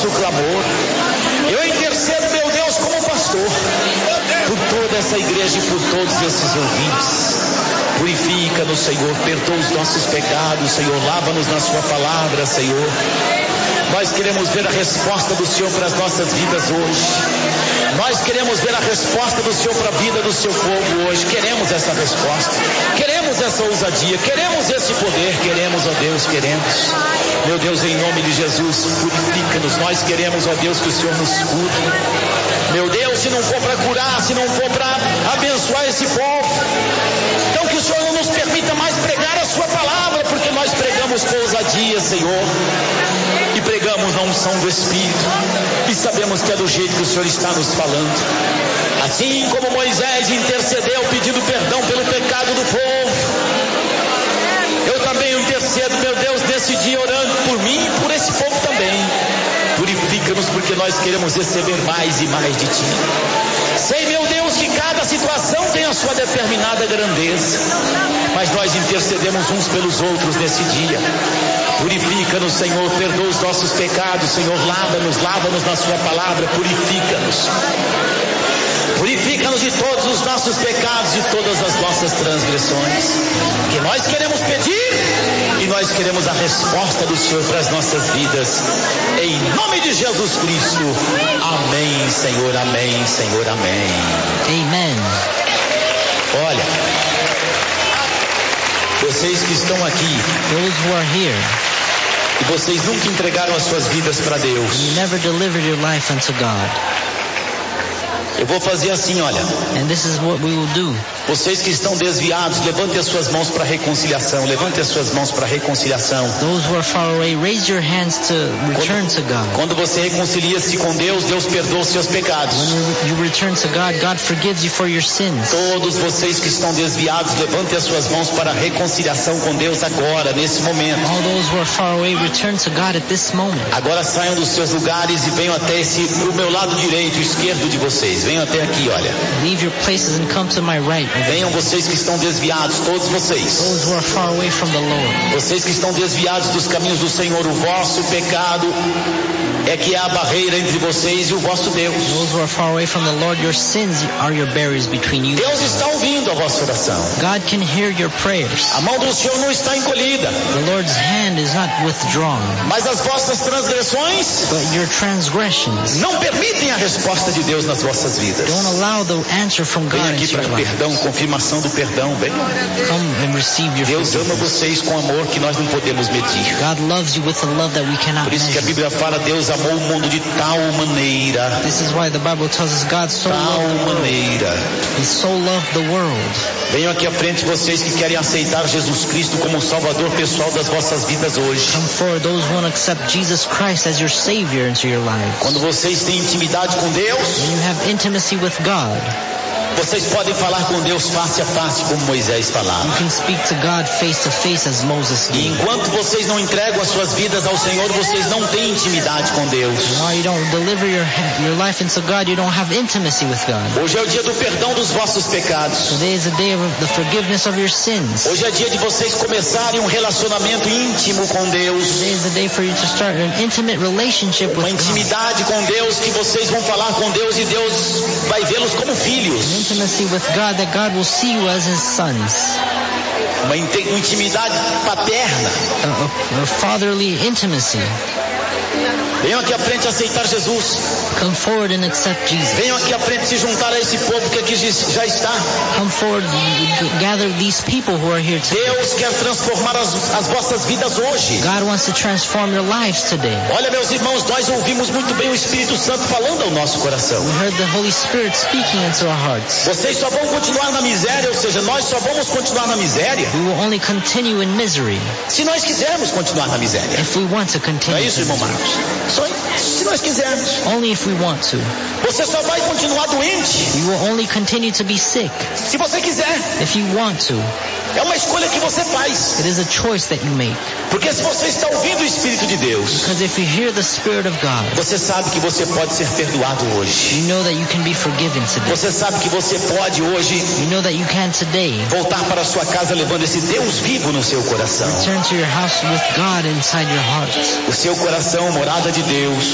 nosso clamor. Eu intercedo, meu Deus, como pastor, por toda essa igreja e por todos esses ouvintes. Purifica-nos, Senhor, perdoa os nossos pecados, Senhor, lava-nos na sua palavra, Senhor. Nós queremos ver a resposta do Senhor para as nossas vidas hoje. Nós queremos ver a resposta do Senhor para a vida do seu povo hoje. Queremos essa resposta, queremos essa ousadia, queremos esse poder, queremos, ó Deus, queremos. Meu Deus, em nome de Jesus, purifica-nos. Nós queremos, ó Deus, que o Senhor nos cure. Meu Deus, se não for para curar, se não for para abençoar esse povo, então que o Senhor não nos permita mais pregar a sua palavra, porque nós pregamos com ousadia, Senhor, e pregamos na unção do Espírito, e sabemos que é do jeito que o Senhor está nos falando. Assim como Moisés intercedeu pedindo perdão pelo pecado do povo, eu também intercedo, meu Deus, nesse dia orando por mim e por esse povo também. Purifica-nos, porque nós queremos receber mais e mais de Ti. Sei, meu Deus, que cada situação tem a sua determinada grandeza, mas nós intercedemos uns pelos outros nesse dia. Purifica-nos, Senhor, perdoa os nossos pecados, Senhor, lava-nos na sua palavra, purifica-nos. Purifica-nos de todos os nossos pecados, de todas as nossas transgressões, que nós queremos pedir e nós queremos a resposta do Senhor para as nossas vidas, em nome de Jesus Cristo. Amém, Senhor, amém, Senhor, amém. Amen. Olha, vocês que estão aqui, Those who are here, e vocês nunca entregaram as suas vidas para Deus, you never delivered your life unto God. eu vou fazer assim, olha. And this is what we will do. Vocês que estão desviados, levantem as suas mãos para a reconciliação. Levante as suas mãos para a reconciliação. Those who are far away, raise your hands to return to God. Quando você reconcilia-se com Deus, Deus perdoa os seus pecados. When you return to God, God forgives you for your sins. Todos vocês que estão desviados, levantem as suas mãos para a reconciliação com Deus agora, nesse momento. All those who are far away, return to God at this moment. Agora saiam dos seus lugares e venham até o meu lado direito, esquerdo de vocês. Venham até aqui, olha. Leave your places and come to my right. Venham vocês que estão desviados, todos vocês. Those who are far away from the Lord. Vocês que estão desviados dos caminhos do Senhor, o vosso pecado é que é a barreira entre vocês e o vosso Deus. Those who are far away from the Lord, your sins are your barriers between you. Deus está ouvindo a vossa oração. God can hear your prayers. A mão do Senhor não está encolhida, The Lord's hand is not withdrawn, mas as vossas transgressões but your transgressions não permitem a resposta de Deus nas vossas vidas. don't allow the answer from God Vem aqui into para your life. perdão, confirmação do perdão, vem. Come and receive your Deus ama forgiveness. vocês com amor que nós não podemos medir. God loves you with a love that we cannot Por isso que a measure. Bíblia fala, Deus amou o mundo de tal maneira, This is why the Bible tells us God so tal loved the world. maneira. He so loved the world. Venham aqui à frente vocês que querem aceitar Jesus Cristo como o Salvador pessoal das vossas vidas hoje. Come forward, those who want to accept Jesus Christ as your Savior into your lives. Quando vocês têm intimidade com Deus, When you have intimacy with God, vocês podem falar com Deus face a face, como Moisés falava. you can speak to God face to face as Moses E did. enquanto vocês não entregam as suas vidas ao Senhor, vocês não têm intimidade com Deus. While you don't deliver your life into God, you don't have intimacy with God. Hoje é o dia do perdão dos vossos pecados. Today is the day of the forgiveness of your sins. Hoje é dia de vocês começarem um relacionamento íntimo com Deus. Today is the day for you to start an intimate relationship Uma with God. intimidade com Deus, que vocês vão falar com Deus e Deus vai vê-los como filhos. Intimacy with God, that God will see you as His sons. Uma intimidade paterna. A fatherly intimacy. Venham aqui à frente aceitar Jesus. Come forward and accept Jesus. Venham aqui à frente se juntar a esse povo que aqui já está. Come forward, gather these people who are here today. Deus quer transformar as vossas vidas hoje. God wants to transform your lives today. Olha, meus irmãos, nós ouvimos muito bem o Espírito Santo falando ao nosso coração. We heard the Holy Spirit speaking into our hearts. Vocês só vão continuar na miséria, ou seja, nós só vamos continuar na miséria We will only continue in misery se nós quisermos continuar na miséria. if we want to Não é continue. isso, irmão Marcos? Só se nós quisermos. Only if we want to. Você só vai continuar doente You will only continue to be sick se você quiser. if you want to. É uma escolha que você faz. It is a choice that you make. Porque se você está ouvindo o Espírito de Deus, Because if you hear the Spirit of God, você sabe que você pode ser perdoado hoje. you know that you can be forgiven today. Você sabe que você pode hoje You know that you can today voltar para a sua casa levando esse Deus vivo no seu coração. turn to your house with God inside your heart. O seu coração, morada de Deus.